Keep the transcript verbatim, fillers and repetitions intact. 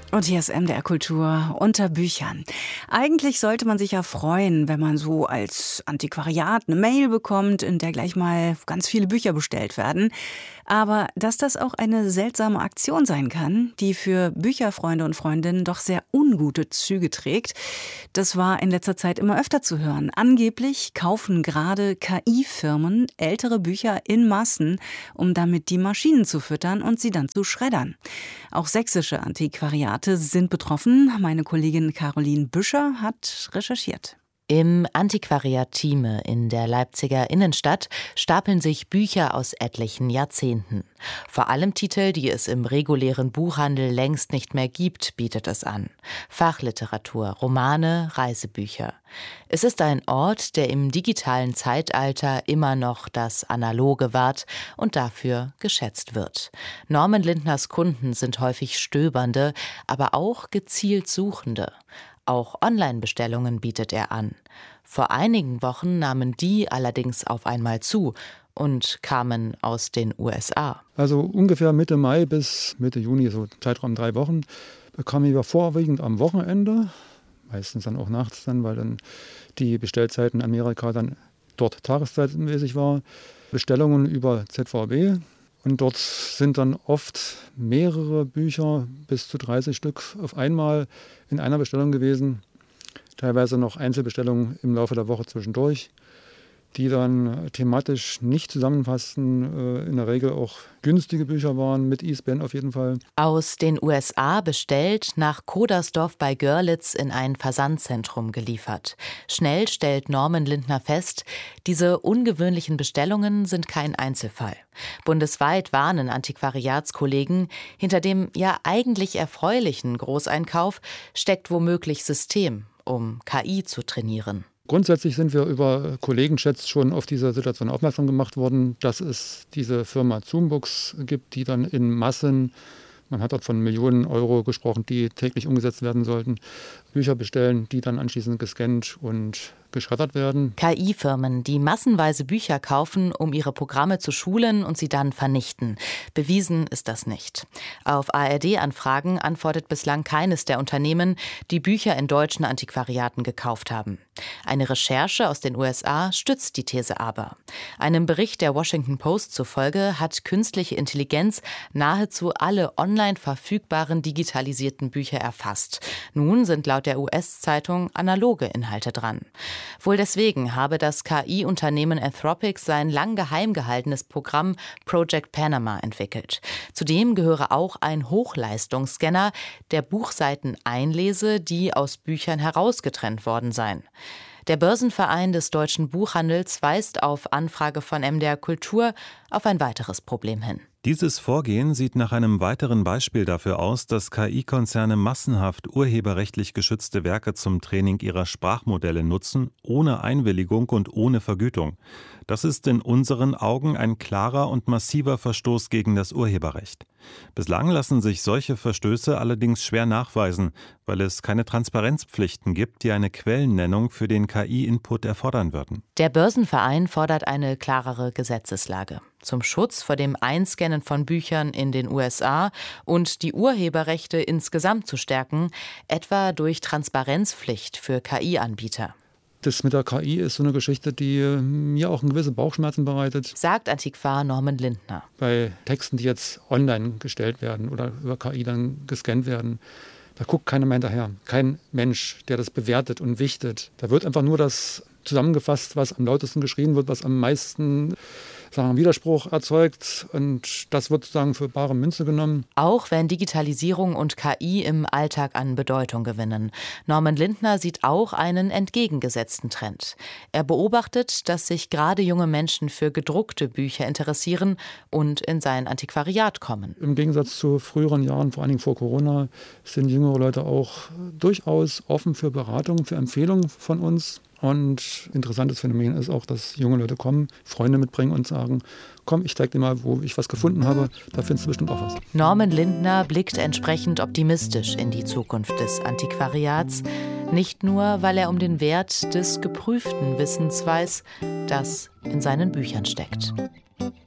Und hier ist M D R Kultur unter Büchern. Eigentlich sollte man sich ja freuen, wenn man so als Antiquariat eine Mail bekommt, in der gleich mal ganz viele Bücher bestellt werden. Aber dass das auch eine seltsame Aktion sein kann, die für Bücherfreunde und Freundinnen doch sehr ungute Züge trägt, das war in letzter Zeit immer öfter zu hören. Angeblich kaufen gerade K I-Firmen ältere Bücher in Massen, um damit die Maschinen zu füttern und sie dann zu schreddern. Auch sächsische Antiquariate sind betroffen. Meine Kollegin Caroline Büscher hat recherchiert. Im Antiquariat Thieme in der Leipziger Innenstadt stapeln sich Bücher aus etlichen Jahrzehnten. Vor allem Titel, die es im regulären Buchhandel längst nicht mehr gibt, bietet es an. Fachliteratur, Romane, Reisebücher. Es ist ein Ort, der im digitalen Zeitalter immer noch das Analoge wahrt und dafür geschätzt wird. Norman Lindners Kunden sind häufig Stöbernde, aber auch gezielt Suchende. Auch Online-Bestellungen bietet er an. Vor einigen Wochen nahmen die allerdings auf einmal zu und kamen aus den U S A. Also ungefähr Mitte Mai bis Mitte Juni, so Zeitraum drei Wochen, bekamen wir vorwiegend am Wochenende, meistens dann auch nachts dann, weil dann die Bestellzeiten in Amerika dann dort tageszeitmäßig war, Bestellungen über Z V B. Und dort sind dann oft mehrere Bücher, bis zu dreißig Stück auf einmal in einer Bestellung gewesen. Teilweise noch Einzelbestellungen im Laufe der Woche zwischendurch, die dann thematisch nicht zusammenfassten, in der Regel auch günstige Bücher waren, mit I S B N auf jeden Fall. Aus den U S A bestellt, nach Kodersdorf bei Görlitz in ein Versandzentrum geliefert. Schnell stellt Norman Lindner fest, diese ungewöhnlichen Bestellungen sind kein Einzelfall. Bundesweit warnen Antiquariatskollegen, hinter dem ja eigentlich erfreulichen Großeinkauf steckt womöglich System, um K I zu trainieren. Grundsätzlich sind wir über Kollegenchats schon auf diese Situation aufmerksam gemacht worden, dass es diese Firma Zoombooks gibt, die dann in Massen, man hat dort von Millionen Euro gesprochen, die täglich umgesetzt werden sollten, Bücher bestellen, die dann anschließend gescannt und geschreddert werden. K I-Firmen, die massenweise Bücher kaufen, um ihre Programme zu schulen und sie dann vernichten. Bewiesen ist das nicht. Auf A R D-Anfragen antwortet bislang keines der Unternehmen, die Bücher in deutschen Antiquariaten gekauft haben. Eine Recherche aus den U S A stützt die These aber. Einem Bericht der Washington Post zufolge hat künstliche Intelligenz nahezu alle online verfügbaren digitalisierten Bücher erfasst. Nun sind laut der U S-Zeitung analoge Inhalte dran. Wohl deswegen habe das K I-Unternehmen Anthropic sein lang geheim gehaltenes Programm Project Panama entwickelt. Zudem gehöre auch ein Hochleistungsscanner, der Buchseiten einlese, die aus Büchern herausgetrennt worden seien. Der Börsenverein des deutschen Buchhandels weist auf Anfrage von M D R Kultur auf ein weiteres Problem hin. Dieses Vorgehen sieht nach einem weiteren Beispiel dafür aus, dass K I-Konzerne massenhaft urheberrechtlich geschützte Werke zum Training ihrer Sprachmodelle nutzen, ohne Einwilligung und ohne Vergütung. Das ist in unseren Augen ein klarer und massiver Verstoß gegen das Urheberrecht. Bislang lassen sich solche Verstöße allerdings schwer nachweisen, weil es keine Transparenzpflichten gibt, die eine Quellennennung für den K I-Input erfordern würden. Der Börsenverein fordert eine klarere Gesetzeslage zum Schutz vor dem Einscannen von Büchern in den U S A und die Urheberrechte insgesamt zu stärken, etwa durch Transparenzpflicht für K I-Anbieter. Das mit der K I ist so eine Geschichte, die mir auch gewisse Bauchschmerzen bereitet, sagt Antiquar Norman Lindner. Bei Texten, die jetzt online gestellt werden oder über K I dann gescannt werden, da guckt keiner mehr hinterher. Kein Mensch, der das bewertet und wichtet. Da wird einfach nur das zusammengefasst, was am lautesten geschrien wird, was am meisten sagen, Widerspruch erzeugt, und das wird sozusagen für bare Münze genommen. Auch wenn Digitalisierung und K I im Alltag an Bedeutung gewinnen. Norman Lindner sieht auch einen entgegengesetzten Trend. Er beobachtet, dass sich gerade junge Menschen für gedruckte Bücher interessieren und in sein Antiquariat kommen. Im Gegensatz zu früheren Jahren, vor allen Dingen vor Corona, sind jüngere Leute auch durchaus offen für Beratung, für Empfehlungen von uns. Und interessantes Phänomen ist auch, dass junge Leute kommen, Freunde mitbringen und sagen, komm, ich zeig dir mal, wo ich was gefunden habe, da findest du bestimmt auch was. Norman Lindner blickt entsprechend optimistisch in die Zukunft des Antiquariats. Nicht nur, weil er um den Wert des geprüften Wissens weiß, das in seinen Büchern steckt.